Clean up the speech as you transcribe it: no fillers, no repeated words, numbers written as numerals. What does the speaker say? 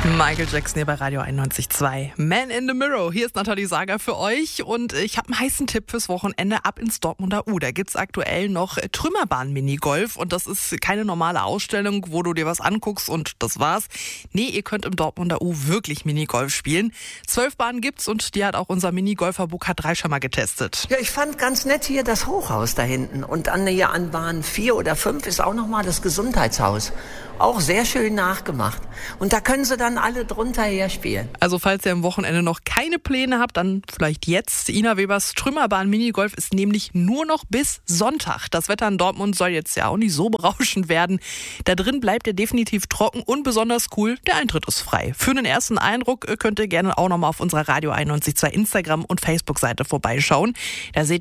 Michael Jackson hier bei Radio 91.2. Man in the Mirror. Hier ist Nathalie Sager für euch und ich habe einen heißen Tipp fürs Wochenende ab ins Dortmunder U. Da gibt's aktuell noch Trümmerbahn-Minigolf und das ist keine normale Ausstellung, wo du dir was anguckst und das war's. Nee, ihr könnt im Dortmunder U wirklich Minigolf spielen. 12 Bahnen gibt's und die hat auch unser Minigolfer Burkhard Drei schon mal getestet. Ja, ich fand ganz nett hier das Hochhaus da hinten und an Bahn 4 oder 5 ist auch nochmal das Gesundheitshaus. Auch sehr schön nachgemacht. Und da können sie dann alle drunter her spielen. Also falls ihr am Wochenende noch keine Pläne habt, dann vielleicht jetzt. Ina Webers Trümmerbahn Minigolf ist nämlich nur noch bis Sonntag. Das Wetter in Dortmund soll jetzt ja auch nicht so berauschend werden. Da drin bleibt ihr definitiv trocken und besonders cool. Der Eintritt ist frei. Für einen ersten Eindruck könnt ihr gerne auch nochmal auf unserer Radio 91.2 Instagram- und Facebook-Seite vorbeischauen. Da seht